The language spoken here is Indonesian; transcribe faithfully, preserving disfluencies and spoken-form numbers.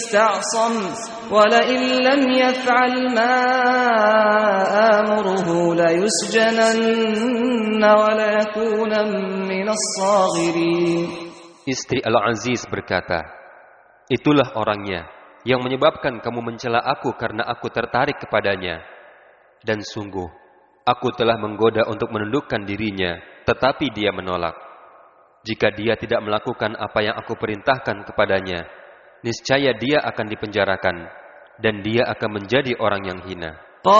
استعصم ولئن لم يفعل ما آمره ليسجنن وليكون من الصاغرين. Istri Al-Aziz berkata, itulah orangnya yang menyebabkan kamu mencela aku karena aku tertarik kepadanya. Dan sungguh, aku telah menggoda untuk menundukkan dirinya, tetapi dia menolak. Jika dia tidak melakukan apa yang aku perintahkan kepadanya, niscaya dia akan dipenjarakan, dan dia akan menjadi orang yang hina.